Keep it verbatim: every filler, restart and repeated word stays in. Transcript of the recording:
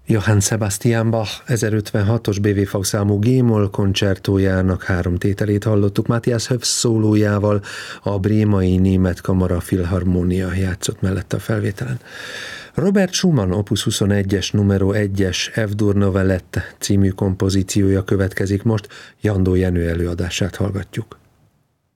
Johann Sebastian Bach ezerötvenhatos bé vé vé számú G-moll koncertójának három tételét hallottuk. Matthias Höff szólójával, a Brémai Német Kamara Filharmónia játszott mellette a felvételen. Robert Schumann opus huszonegyes numero egyes F-dur Novelette című kompozíciója következik most, Jandó Jenő előadását hallgatjuk.